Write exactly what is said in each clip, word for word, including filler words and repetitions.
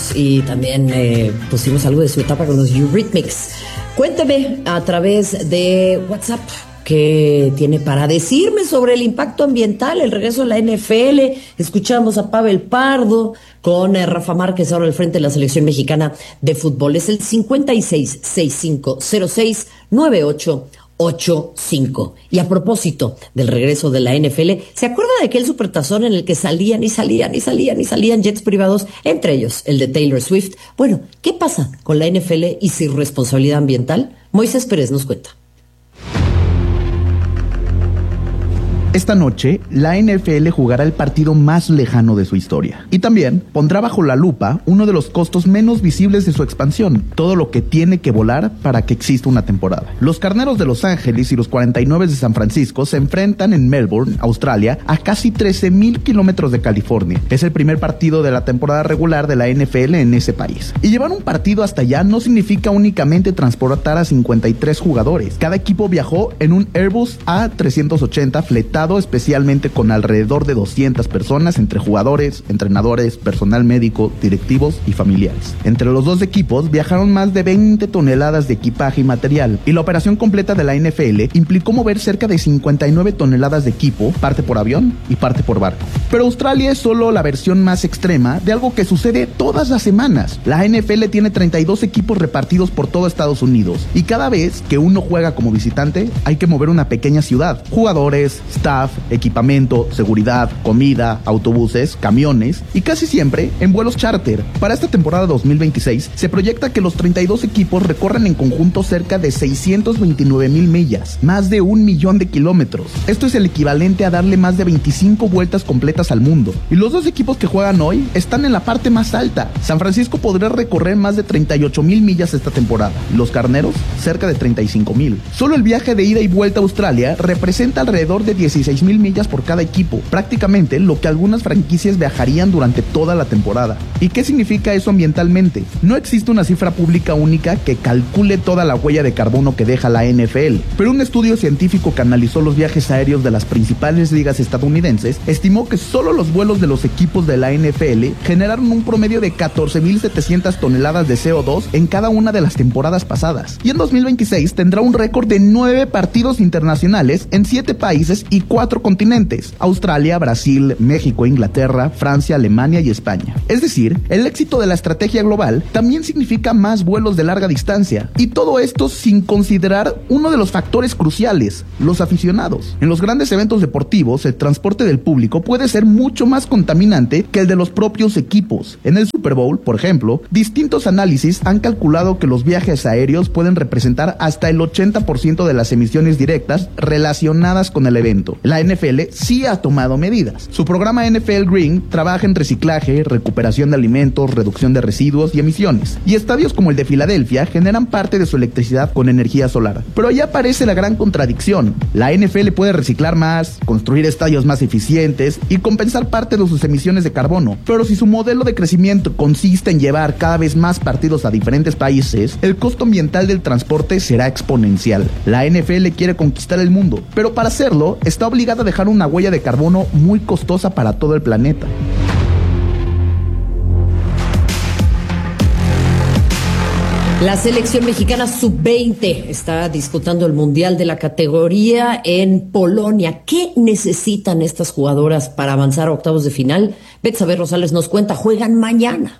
Beatles y también eh, pusimos algo de su etapa con los Eurythmics. Cuénteme a través de WhatsApp qué tiene para decirme sobre el impacto ambiental, el regreso a la N F L. Escuchamos a Pavel Pardo con eh, Rafa Márquez ahora al frente de la selección mexicana de fútbol. Es el cincuenta y seis, sesenta y cinco cero seis, noventa y ocho ochenta y cinco. Y a propósito del regreso de la N F L, ¿se acuerda de aquel supertazón en el que salían y salían y salían y salían jets privados, entre ellos el de Taylor Swift? Bueno, ¿qué pasa con la N F L y su responsabilidad ambiental? Moisés Pérez nos cuenta. Esta noche, la N F L jugará el partido más lejano de su historia. Y también pondrá bajo la lupa uno de los costos menos visibles de su expansión, todo lo que tiene que volar para que exista una temporada. Los Carneros de Los Ángeles y los cuarenta y nueve de San Francisco se enfrentan en Melbourne, Australia, a casi trece mil kilómetros de California. Es el primer partido de la temporada regular de la N F L en ese país. Y llevar un partido hasta allá no significa únicamente transportar a cincuenta y tres jugadores. Cada equipo viajó en un Airbus A trescientos ochenta fletado especialmente con alrededor de doscientas personas entre jugadores, entrenadores, personal médico, directivos y familiares. Entre los dos equipos viajaron más de veinte toneladas de equipaje y material, y la operación completa de la N F L implicó mover cerca de cincuenta y nueve toneladas de equipo, parte por avión y parte por barco. Pero Australia es solo la versión más extrema de algo que sucede todas las semanas. La N F L tiene treinta y dos equipos repartidos por todo Estados Unidos, y cada vez que uno juega como visitante hay que mover una pequeña ciudad. Jugadores, staff, equipamiento, seguridad, comida, autobuses, camiones y casi siempre en vuelos charter. Para esta temporada dos mil veintiséis se proyecta que los treinta y dos equipos recorran en conjunto cerca de seiscientos veintinueve mil millas, más de un millón de kilómetros. Esto es el equivalente a darle más de veinticinco vueltas completas al mundo. Y los dos equipos que juegan hoy están en la parte más alta. San Francisco podrá recorrer más de treinta y ocho mil millas esta temporada. Los Carneros cerca de treinta y cinco mil. Solo el viaje de ida y vuelta a Australia representa alrededor de dieciséis mil millas por cada equipo, prácticamente lo que algunas franquicias viajarían durante toda la temporada. ¿Y qué significa eso ambientalmente? No existe una cifra pública única que calcule toda la huella de carbono que deja la N F L, pero un estudio científico que analizó los viajes aéreos de las principales ligas estadounidenses estimó que solo los vuelos de los equipos de la N F L generaron un promedio de catorce mil setecientas toneladas de C O dos en cada una de las temporadas pasadas. Y en dos mil veintiséis tendrá un récord de nueve partidos internacionales en siete países y cuatro continentes: Australia, Brasil, México, Inglaterra, Francia, Alemania y España. Es decir, el éxito de la estrategia global también significa más vuelos de larga distancia, y todo esto sin considerar uno de los factores cruciales: los aficionados. En los grandes eventos deportivos, el transporte del público puede ser mucho más contaminante que el de los propios equipos. En el Super Bowl, por ejemplo, distintos análisis han calculado que los viajes aéreos pueden representar hasta el ochenta por ciento de las emisiones directas relacionadas con el evento. La N F L sí ha tomado medidas. Su programa N F L Green trabaja en reciclaje, recuperación de alimentos, reducción de residuos y emisiones. Y estadios como el de Filadelfia generan parte de su electricidad con energía solar. Pero ahí aparece la gran contradicción. La N F L puede reciclar más, construir estadios más eficientes y compensar parte de sus emisiones de carbono. Pero si su modelo de crecimiento consiste en llevar cada vez más partidos a diferentes países, el costo ambiental del transporte será exponencial. La N F L quiere conquistar el mundo, pero para hacerlo está obligada a dejar una huella de carbono muy costosa para todo el planeta. La selección mexicana sub veinte está disputando el mundial de la categoría en Polonia. ¿Qué necesitan estas jugadoras para avanzar a octavos de final? Betsabe Rosales nos cuenta, juegan mañana.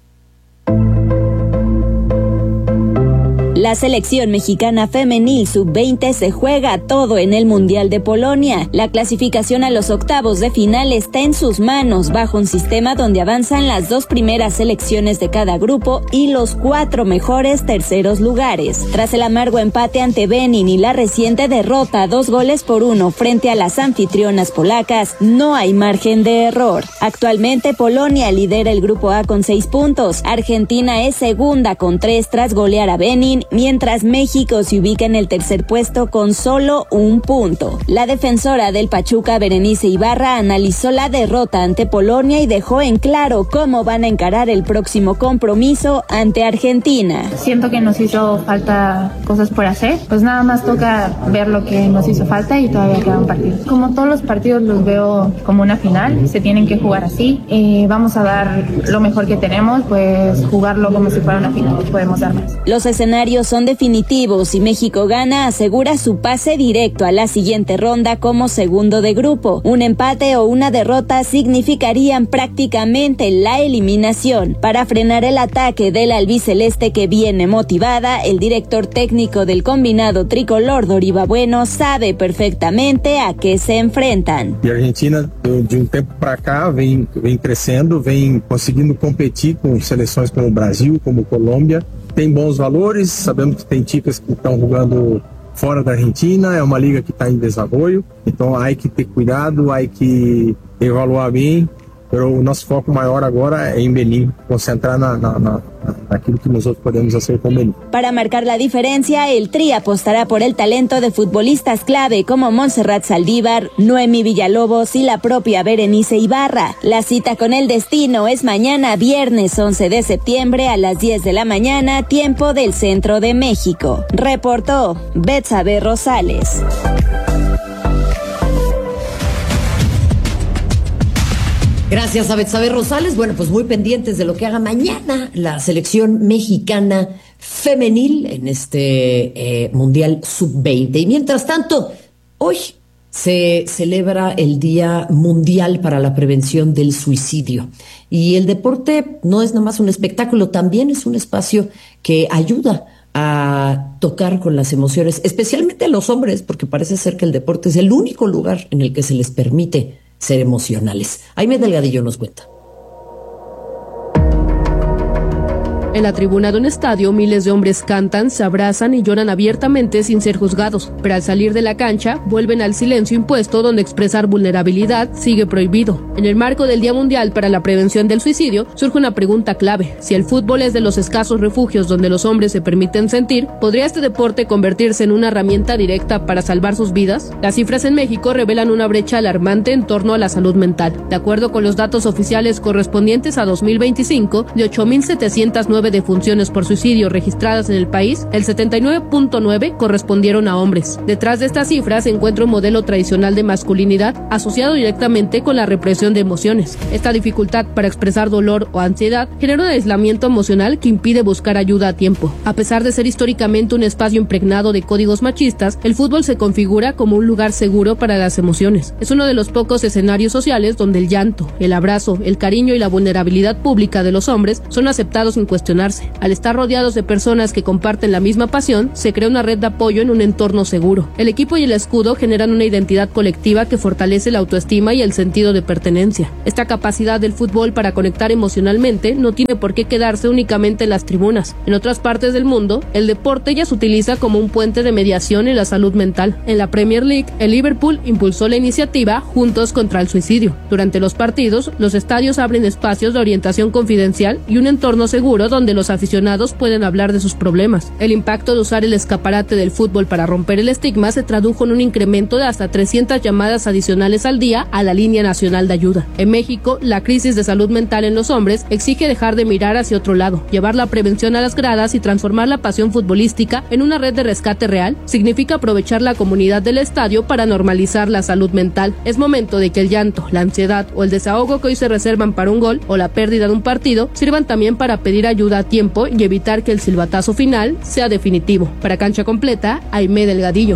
La selección mexicana femenil sub veinte se juega todo en el Mundial de Polonia. La clasificación a los octavos de final está en sus manos, bajo un sistema donde avanzan las dos primeras selecciones de cada grupo y los cuatro mejores terceros lugares. Tras el amargo empate ante Benin y la reciente derrota dos goles por uno frente a las anfitrionas polacas, no hay margen de error. Actualmente Polonia lidera el grupo A con seis puntos, Argentina es segunda con tres tras golear a Benin mientras México se ubica en el tercer puesto con solo un punto. La defensora del Pachuca, Berenice Ibarra, analizó la derrota ante Polonia y dejó en claro cómo van a encarar el próximo compromiso ante Argentina. Siento que nos hizo falta cosas por hacer, pues nada más toca ver lo que nos hizo falta y todavía queda un partido. Como todos los partidos los veo como una final, se tienen que jugar así, eh, vamos a dar lo mejor que tenemos, pues jugarlo como si fuera una final, podemos dar más. Los escenarios son definitivos. Si México gana, asegura su pase directo a la siguiente ronda como segundo de grupo. Un empate o una derrota significarían prácticamente la eliminación. Para frenar el ataque del albiceleste que viene motivada, el director técnico del combinado tricolor, Doriva Bueno, sabe perfectamente a qué se enfrentan. E a Argentina, de um tempo para cá, vem, vem crescendo, vem conseguindo competir com seleções como o Brasil, como Colômbia. Tem bons valores, sabemos que tem chicas que estão jogando fora da Argentina, é uma liga que está em desapoio, então há que ter cuidado, há que evaluar bem. Pero o nosso foco maior agora é em Benín, concentrar na, na, na, naquilo que nosotros podemos hacer con Benín. Para marcar la diferencia, el Tri apostará por el talento de futbolistas clave como Montserrat Saldívar, Noemi Villalobos y la propia Berenice Ibarra. La cita con el destino es mañana viernes once de septiembre a las diez de la mañana, tiempo del centro de México. Reportó Betsabe Rosales. Gracias a Betsabe Rosales. Bueno, pues muy pendientes de lo que haga mañana la selección mexicana femenil en este eh, Mundial sub veinte. Y mientras tanto, hoy se celebra el Día Mundial para la Prevención del Suicidio. Y el deporte no es nada más un espectáculo, también es un espacio que ayuda a tocar con las emociones, especialmente a los hombres, porque parece ser que el deporte es el único lugar en el que se les permite ser emocionales. Aimee Delgadillo nos cuenta. En la tribuna de un estadio, miles de hombres cantan, se abrazan y lloran abiertamente sin ser juzgados, pero al salir de la cancha, vuelven al silencio impuesto donde expresar vulnerabilidad sigue prohibido. En el marco del Día Mundial para la Prevención del Suicidio, surge una pregunta clave. Si el fútbol es de los escasos refugios donde los hombres se permiten sentir, ¿podría este deporte convertirse en una herramienta directa para salvar sus vidas? Las cifras en México revelan una brecha alarmante en torno a la salud mental. De acuerdo con los datos oficiales correspondientes a dos mil veinticinco, de ocho mil setecientas nueve defunciones por suicidio registradas en el país, el setenta y nueve punto nueve correspondieron a hombres. Detrás de estas cifras se encuentra un modelo tradicional de masculinidad asociado directamente con la represión de emociones. Esta dificultad para expresar dolor o ansiedad genera un aislamiento emocional que impide buscar ayuda a tiempo. A pesar de ser históricamente un espacio impregnado de códigos machistas, el fútbol se configura como un lugar seguro para las emociones. Es uno de los pocos escenarios sociales donde el llanto, el abrazo, el cariño y la vulnerabilidad pública de los hombres son aceptados sin cuestionarse. Al estar rodeados de personas que comparten la misma pasión, se crea una red de apoyo en un entorno seguro. El equipo y el escudo generan una identidad colectiva que fortalece la autoestima y el sentido de pertenencia. Esta capacidad del fútbol para conectar emocionalmente no tiene por qué quedarse únicamente en las tribunas. En otras partes del mundo, el deporte ya se utiliza como un puente de mediación en la salud mental. En la Premier League, el Liverpool impulsó la iniciativa Juntos contra el Suicidio. Durante los partidos, los estadios abren espacios de orientación confidencial y un entorno seguro donde donde los aficionados pueden hablar de sus problemas. El impacto de usar el escaparate del fútbol para romper el estigma se tradujo en un incremento de hasta trescientas llamadas adicionales al día a la línea nacional de ayuda. En México, la crisis de salud mental en los hombres exige dejar de mirar hacia otro lado, llevar la prevención a las gradas y transformar la pasión futbolística en una red de rescate real. Significa aprovechar la comunidad del estadio para normalizar la salud mental. Es momento de que el llanto, la ansiedad o el desahogo que hoy se reservan para un gol o la pérdida de un partido sirvan también para pedir ayuda a tiempo y evitar que el silbatazo final sea definitivo. Para Cancha Completa, Aimee Delgadillo.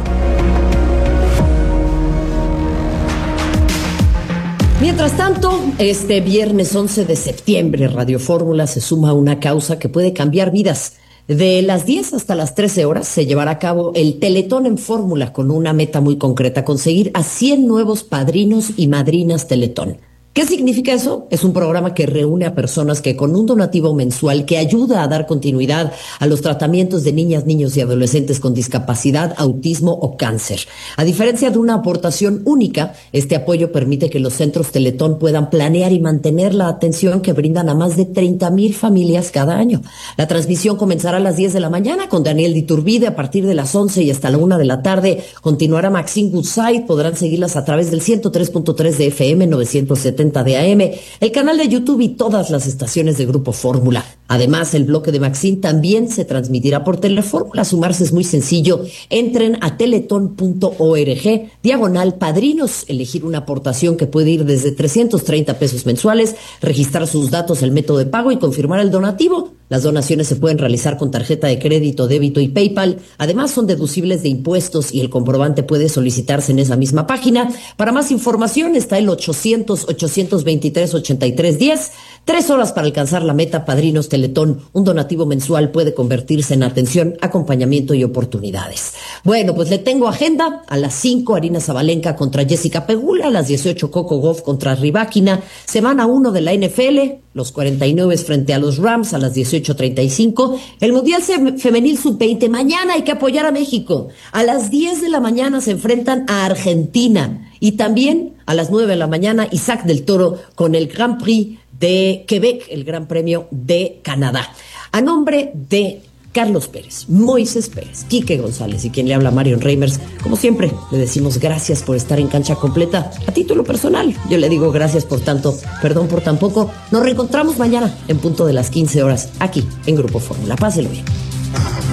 Mientras tanto, este viernes once de septiembre, Radio Fórmula se suma a una causa que puede cambiar vidas. De las diez hasta las trece horas se llevará a cabo el Teletón en Fórmula con una meta muy concreta: conseguir a cien nuevos padrinos y madrinas Teletón. ¿Qué significa eso? Es un programa que reúne a personas que con un donativo mensual que ayuda a dar continuidad a los tratamientos de niñas, niños y adolescentes con discapacidad, autismo o cáncer. A diferencia de una aportación única, este apoyo permite que los centros Teletón puedan planear y mantener la atención que brindan a más de treinta mil familias cada año. La transmisión comenzará a las diez de la mañana con Daniel Diturbide a partir de las once y hasta la una de la tarde. Continuará Maxine Goodside. Podrán seguirlas a través del ciento tres punto tres de F M, novecientos setenta de A M, el canal de YouTube y todas las estaciones de Grupo Fórmula. Además, el bloque de Maxine también se transmitirá por Telefórmula. Sumarse es muy sencillo. Entren a teletón punto org, diagonal padrinos, elegir una aportación que puede ir desde trescientos treinta pesos mensuales, registrar sus datos, el método de pago y confirmar el donativo. Las donaciones se pueden realizar con tarjeta de crédito, débito y PayPal. Además, son deducibles de impuestos y el comprobante puede solicitarse en esa misma página. Para más información está el ochocientos, ochocientos veintitrés, ochenta y tres diez. Tres horas para alcanzar la meta. Padrinos Teletón. Un donativo mensual puede convertirse en atención, acompañamiento y oportunidades. Bueno, pues le tengo agenda. A las cinco, Arina Zabalenka contra Jessica Pegula. A las dieciocho, Coco Gauff contra Rybakina. Semana uno de la N F L. Los cuarenta y nueve frente a los Rams a las dieciocho treinta y cinco. El Mundial Femenil sub veinte. Mañana hay que apoyar a México. A las diez de la mañana se enfrentan a Argentina. Y también a las nueve de la mañana, Isaac del Toro con el Grand Prix de Quebec, el Gran Premio de Canadá. A nombre de Carlos Pérez, Moisés Pérez, Quique González y quien le habla, Marion Reimers, como siempre, le decimos gracias por estar en Cancha Completa. A título personal, yo le digo gracias por tanto, perdón por tan poco. Nos reencontramos mañana en punto de las quince horas, aquí en Grupo Fórmula. Páselo bien.